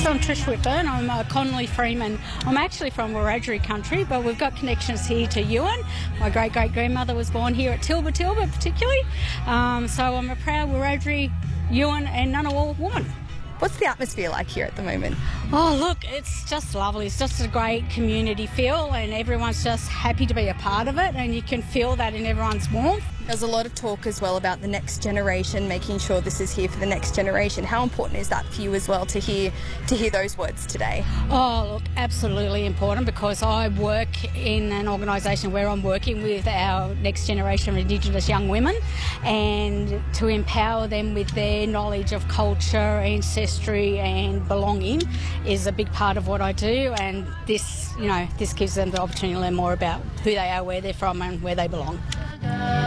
So I'm Trish Whitburn. I'm a Connolly Freeman. I'm actually from Wiradjuri country, but we've got connections here to Yuin. My great-great-grandmother was born here at Tilba particularly. So I'm a proud Wiradjuri, Yuin and Ngunnawal woman. What's the atmosphere like here at the moment? Oh, look, it's just lovely. It's just a great community feel and everyone's just happy to be a part of it, and you can feel that in everyone's warmth. There's a lot of talk as well about the next generation, making sure this is here for the next generation. How important is that for you as well to hear those words today? Oh, look, absolutely important, because I work in an organisation where I'm working with our next generation of Indigenous young women, and to empower them with their knowledge of culture, ancestry and belonging is a big part of what I do, and this gives them the opportunity to learn more about who they are, where they're from and where they belong.